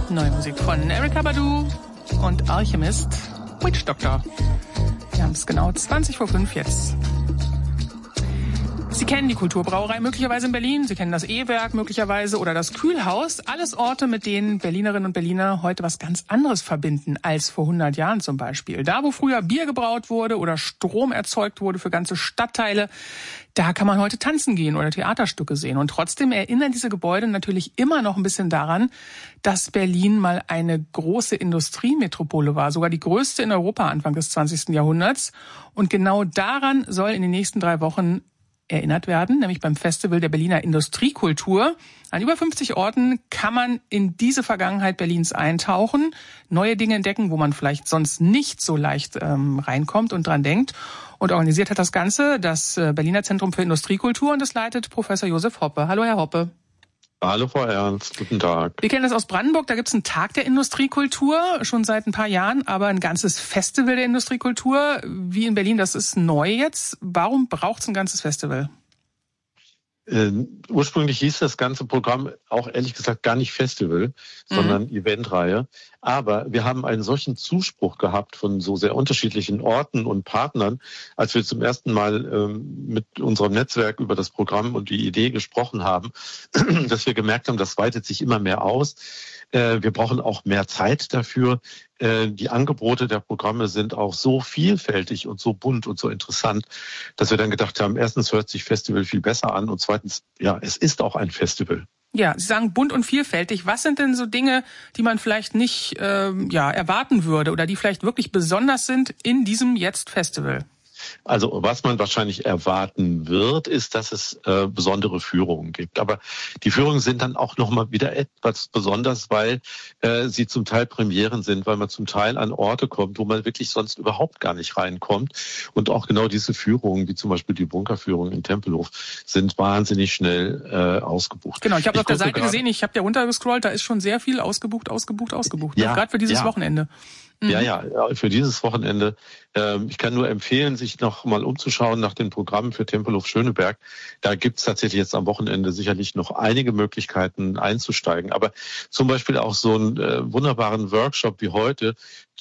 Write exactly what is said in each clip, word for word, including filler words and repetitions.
Neue Musik von Erykah Badu und Alchemist, Witch Doctor. Wir haben es genau zwanzig vor fünf jetzt. Sie kennen die Kulturbrauerei möglicherweise in Berlin, Sie kennen das E-Werk möglicherweise oder das Kühlhaus. Alles Orte, mit denen Berlinerinnen und Berliner heute was ganz anderes verbinden als vor hundert Jahren zum Beispiel. Da, wo früher Bier gebraut wurde oder Strom erzeugt wurde für ganze Stadtteile, da kann man heute tanzen gehen oder Theaterstücke sehen. Und trotzdem erinnern diese Gebäude natürlich immer noch ein bisschen daran, dass Berlin mal eine große Industriemetropole war, sogar die größte in Europa Anfang des zwanzigsten Jahrhunderts. Und genau daran soll in den nächsten drei Wochen erinnert werden, nämlich beim Festival der Berliner Industriekultur. An über fünfzig Orten kann man in diese Vergangenheit Berlins eintauchen, neue Dinge entdecken, wo man vielleicht sonst nicht so leicht ähm, reinkommt und dran denkt. Und organisiert hat das Ganze das Berliner Zentrum für Industriekultur und das leitet Professor Josef Hoppe. Hallo, Herr Hoppe. Hallo, Frau Ernst. Guten Tag. Wir kennen das aus Brandenburg. Da gibt es einen Tag der Industriekultur, schon seit ein paar Jahren, aber ein ganzes Festival der Industriekultur, wie in Berlin, das ist neu jetzt. Warum braucht es ein ganzes Festival? Äh, ursprünglich hieß das ganze Programm auch ehrlich gesagt gar nicht Festival, mhm. sondern Eventreihe. Aber wir haben einen solchen Zuspruch gehabt von so sehr unterschiedlichen Orten und Partnern, als wir zum ersten Mal ähm, mit unserem Netzwerk über das Programm und die Idee gesprochen haben, dass wir gemerkt haben, das weitet sich immer mehr aus. Äh, wir brauchen auch mehr Zeit dafür. Äh, die Angebote der Programme sind auch so vielfältig und so bunt und so interessant, dass wir dann gedacht haben, erstens hört sich Festival viel besser an und zweitens, ja, es ist auch ein Festival. Ja, Sie sagen bunt und vielfältig. Was sind denn so Dinge, die man vielleicht nicht ähm, ja, erwarten würde oder die vielleicht wirklich besonders sind in diesem jetzt Festival? Also was man wahrscheinlich erwarten wird, ist, dass es äh, besondere Führungen gibt. Aber die Führungen sind dann auch nochmal wieder etwas besonders, weil äh, sie zum Teil Premieren sind, weil man zum Teil an Orte kommt, wo man wirklich sonst überhaupt gar nicht reinkommt. Und auch genau diese Führungen, wie zum Beispiel die Bunkerführung in Tempelhof, sind wahnsinnig schnell äh, ausgebucht. Genau, ich habe auf der Seite gesehen, ich habe ja runtergescrollt, da ist schon sehr viel ausgebucht, ausgebucht, ausgebucht. Ja, gerade für dieses ja. Wochenende. Mhm. Ja, ja, für dieses Wochenende. Ähm, ich kann nur empfehlen, sich noch mal umzuschauen nach den Programmen für Tempelhof Schöneberg. Da gibt's tatsächlich jetzt am Wochenende sicherlich noch einige Möglichkeiten einzusteigen. Aber zum Beispiel auch so einen äh, wunderbaren Workshop wie heute,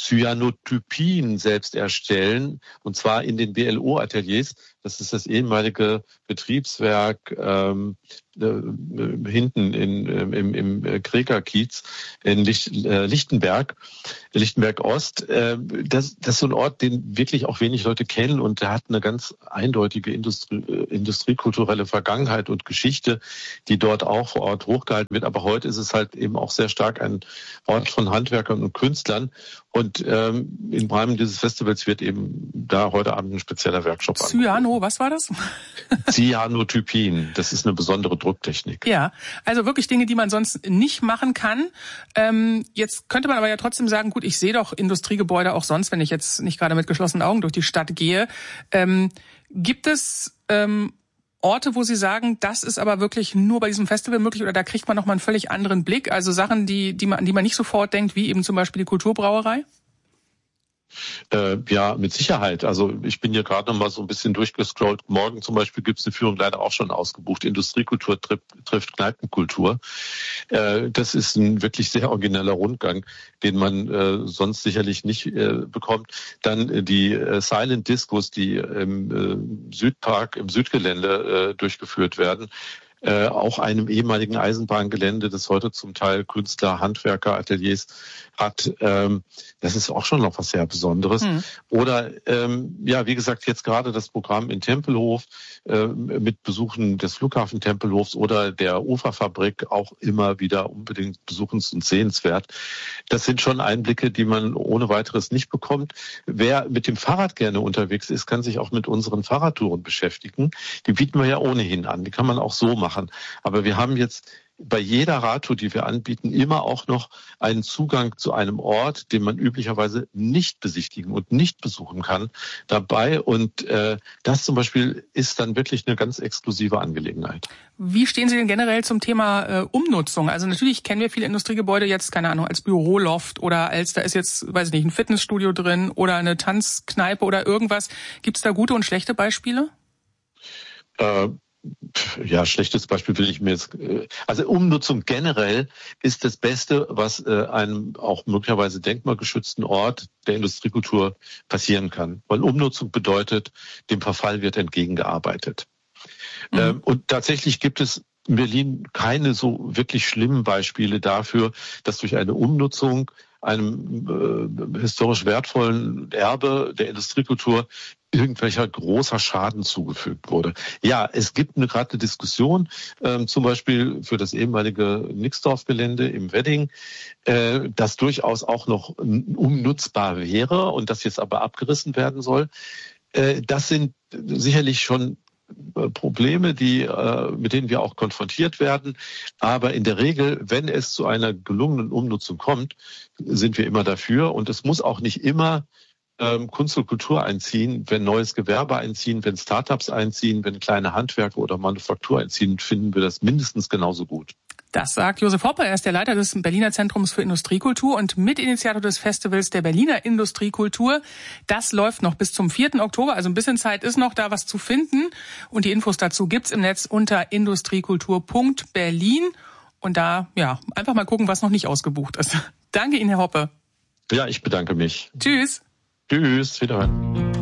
Cyanotypien selbst erstellen, und zwar in den B L O-Ateliers. Das ist das ehemalige Betriebswerk ähm, äh, hinten in, im, im Kreker-Kiez in Licht, äh, Lichtenberg, Lichtenberg Ost. Äh, das, das ist so ein Ort, den wirklich auch wenig Leute kennen, und der hat eine ganz eindeutige Industrie, äh, industriekulturelle Vergangenheit und Geschichte, die dort auch vor Ort hochgehalten wird. Aber heute ist es halt eben auch sehr stark ein Ort von Handwerkern und Künstlern. Und ähm, im Rahmen dieses Festivals wird eben da heute Abend ein spezieller Workshop an. Cyano, was war das? Cyanotypien, das ist eine besondere Drucktechnik. Ja, also wirklich Dinge, die man sonst nicht machen kann. Ähm, jetzt könnte man aber ja trotzdem sagen, gut, ich sehe doch Industriegebäude auch sonst, wenn ich jetzt nicht gerade mit geschlossenen Augen durch die Stadt gehe. Ähm, gibt es ähm, Orte, wo Sie sagen, das ist aber wirklich nur bei diesem Festival möglich, oder da kriegt man nochmal einen völlig anderen Blick? Also Sachen, die, die man, an die man nicht sofort denkt, wie eben zum Beispiel die Kulturbrauerei? Äh, ja, mit Sicherheit. Also ich bin hier gerade noch mal so ein bisschen durchgescrollt. Morgen zum Beispiel gibt es eine Führung leider auch schon ausgebucht. Industriekultur trifft, trifft Kneipenkultur. Äh, das ist ein wirklich sehr origineller Rundgang, den man äh, sonst sicherlich nicht äh, bekommt. Dann äh, die äh, Silent Discos, die im äh, Südpark, im Südgelände äh, durchgeführt werden. Äh, auch einem ehemaligen Eisenbahngelände, das heute zum Teil Künstler, Handwerker, Ateliers hat. Ähm, das ist auch schon noch was sehr Besonderes. Mhm. Oder, ähm, ja, wie gesagt, jetzt gerade das Programm in Tempelhof äh, mit Besuchen des Flughafen Tempelhofs oder der Uferfabrik auch immer wieder unbedingt besuchens- und sehenswert. Das sind schon Einblicke, die man ohne weiteres nicht bekommt. Wer mit dem Fahrrad gerne unterwegs ist, kann sich auch mit unseren Fahrradtouren beschäftigen. Die bieten wir ja ohnehin an. Die kann man auch so machen. Aber wir haben jetzt bei jeder Radtour, die wir anbieten, immer auch noch einen Zugang zu einem Ort, den man üblicherweise nicht besichtigen und nicht besuchen kann, dabei. Und äh, das zum Beispiel ist dann wirklich eine ganz exklusive Angelegenheit. Wie stehen Sie denn generell zum Thema äh, Umnutzung? Also natürlich kennen wir viele Industriegebäude jetzt, keine Ahnung, als Büroloft oder als, da ist jetzt, weiß ich nicht, ein Fitnessstudio drin oder eine Tanzkneipe oder irgendwas. Gibt es da gute und schlechte Beispiele? Äh, Ja, schlechtes Beispiel will ich mir jetzt, also Umnutzung generell ist das Beste, was einem auch möglicherweise denkmalgeschützten Ort der Industriekultur passieren kann. Weil Umnutzung bedeutet, dem Verfall wird entgegengearbeitet. Mhm. Und tatsächlich gibt es in Berlin keine so wirklich schlimmen Beispiele dafür, dass durch eine Umnutzung einem äh, historisch wertvollen Erbe der Industriekultur irgendwelcher großer Schaden zugefügt wurde. Ja, es gibt eine gerade eine Diskussion, ähm, zum Beispiel für das ehemalige Nixdorf-Gelände im Wedding, äh, das durchaus auch noch umnutzbar wäre und das jetzt aber abgerissen werden soll. Äh, das sind sicherlich schon Probleme, die, äh, mit denen wir auch konfrontiert werden. Aber in der Regel, wenn es zu einer gelungenen Umnutzung kommt, sind wir immer dafür. Und es muss auch nicht immer ähm, Kunst und Kultur einziehen. Wenn neues Gewerbe einziehen, wenn Startups einziehen, wenn kleine Handwerke oder Manufaktur einziehen, finden wir das mindestens genauso gut. Das sagt Josef Hoppe. Er ist der Leiter des Berliner Zentrums für Industriekultur und Mitinitiator des Festivals der Berliner Industriekultur. Das läuft noch bis zum vierten Oktober, also ein bisschen Zeit ist noch, da was zu finden. Und die Infos dazu gibt's im Netz unter industriekultur punkt berlin. Und da, ja, einfach mal gucken, was noch nicht ausgebucht ist. Danke Ihnen, Herr Hoppe. Ja, ich bedanke mich. Tschüss. Tschüss, wiederhören.